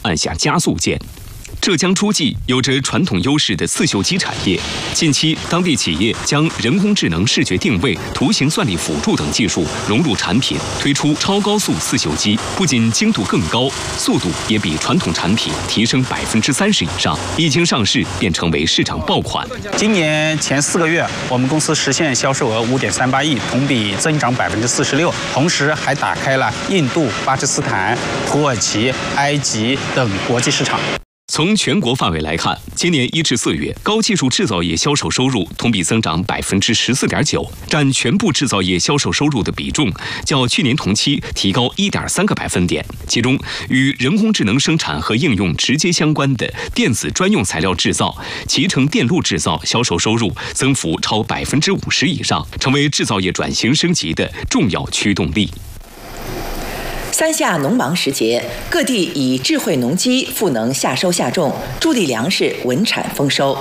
按下加速键。浙江诸暨有着传统优势的刺绣机产业，近期当地企业将人工智能视觉定位、图形算力辅助等技术融入产品，推出超高速刺绣机，不仅精度更高，速度也比传统产品提升30%以上。一经上市便成为市场爆款。 今年前4个月，我们公司实现销售额5.38亿，同比增长46%，同时还打开了印度、巴基斯坦、土耳其、埃及等国际市场。 从全国范围来看，今年1至4月，高技术制造业销售收入同比增长14.9%，占全部制造业销售收入的比重较去年同期提高1.3个百分点。其中，与人工智能生产和应用直接相关的电子专用材料制造、集成电路制造销售收入增幅超50%以上，成为制造业转型升级的重要驱动力。 三夏农忙时节，各地以智慧农机赋能夏收夏种，助力粮食稳产丰收。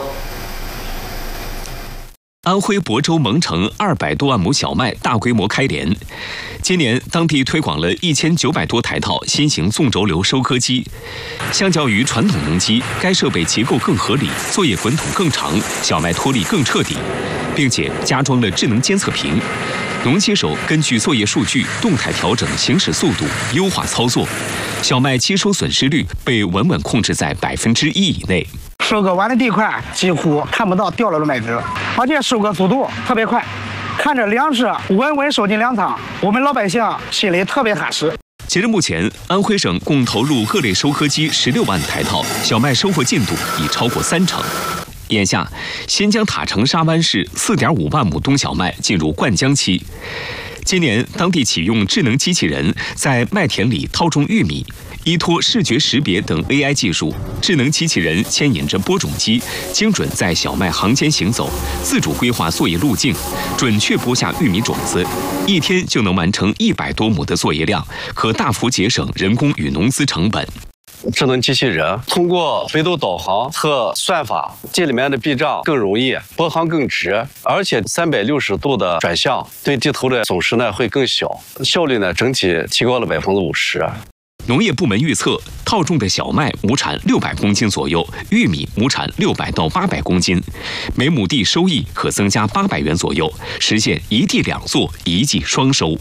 安徽亳州蒙城200多万亩小麦大规模开镰，今年当地推广了1900多台套新型纵轴流收割机。相较于传统农机，该设备结构更合理，作业滚筒更长，小麦脱粒更彻底，并且加装了智能监测屏。农机手根据作业数据动态调整行驶速度，优化操作，小麦接收损失率被稳稳控制在1%以内。 收割完的地块几乎看不到掉落的麦子，而且收割速度特别快，看着粮食稳稳收进粮仓，我们老百姓心里特别踏实。 截至目前，安徽省共投入各类收割机16万台套，小麦收获进度已超过30%。眼下，新疆塔城沙湾市4.5万亩冬小麦进入灌浆期。今年，当地启用智能机器人在麦田里套种玉米，依托视觉识别等 AI 技术，智能机器人牵引着播种机，精准在小麦行间行走，自主规划作业路径，准确播下玉米种子，一天就能完成100多亩的作业量，可大幅节省人工与农资成本。 智能机器人通过北斗导航和算法，这里面的避障更容易，播行更直，而且360度的转向，对地头的损失呢会更小，效率呢整体提高了50%。 农业部门预测，套种的小麦亩产600公斤左右，玉米亩产600到800公斤，每亩地收益可增加800元左右，实现一地两作，一季双收。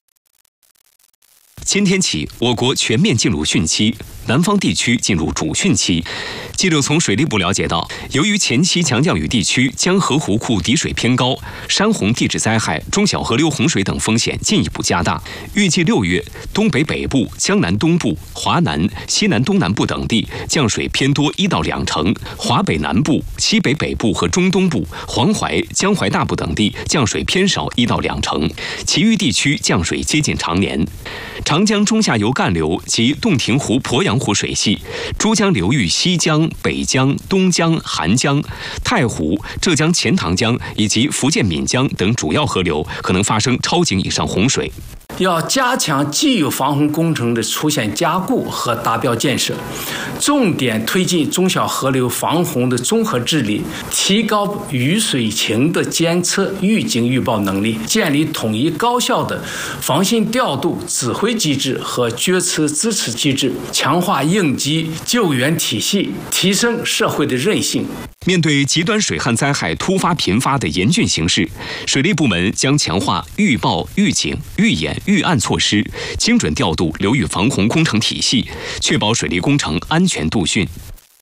今天起，我国全面进入汛期，南方地区进入主汛期。记者从水利部了解到，由于前期强降雨地区江河湖库底水偏高，山洪地质灾害、中小河流洪水等风险进一步加大。预计6月，东北北部、江南东部、华南、西南东南部等地降水偏多1到2成；华北南部、西北北部和中东部、黄淮、江淮大部等地降水偏少1到2成，其余地区降水接近常年。长江中下游干流及洞庭湖、鄱阳湖水系、珠江流域西江、北江、东江、韩江、太湖、浙江钱塘江以及福建闽江等主要河流可能发生超警以上洪水。 要加强既有防洪工程的出现加固和达标建设，重点推进中小河流防洪的综合治理，提高雨水情的监测、预警、预报能力，建立统一高效的防汛调度指挥机制和决策支持机制，强化应急救援体系，提升社会的韧性。 面对极端水旱灾害突发频发的严峻形势，水利部门将强化预报、预警、预演、预案措施，精准调度流域防洪工程体系，确保水利工程安全度汛。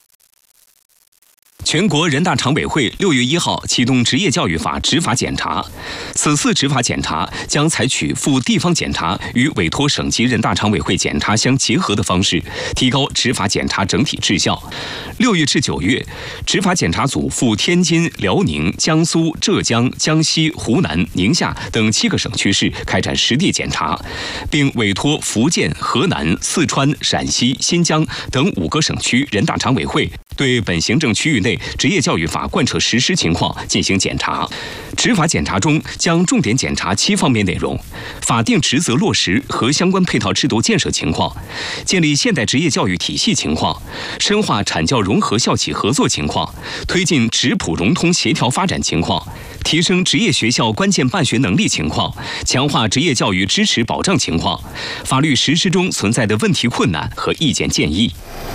全国人大常委会6月1号启动职业教育法执法检查，此次执法检查将采取赴地方检查与委托省级人大常委会检查相结合的方式，提高执法检查整体质效。6月至9月，执法检查组赴天津、辽宁、江苏、浙江、江西、湖南、宁夏等7个省区市开展实地检查，并委托福建、河南、四川、陕西、新疆等5个省区人大常委会对本行政区域内职业教育法贯彻实施情况进行检查。执法检查中将重点检查7方面内容：法定职责落实和相关配套制度建设情况，建立现代职业教育体系情况，深化产教融合校企合作情况，推进职普融通协调发展情况，提升职业学校关键办学能力情况，强化职业教育支持保障情况，法律实施中存在的问题困难和意见建议。